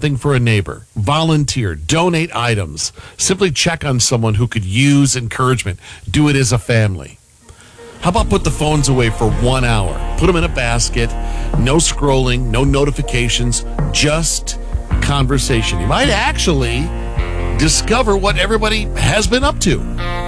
something for a neighbor, volunteer, donate items, simply check on someone who could use encouragement. Do it as a family. How about put the phones away for 1 hour? Put them in a basket, no scrolling, no notifications, just conversation. You might actually discover what everybody has been up to.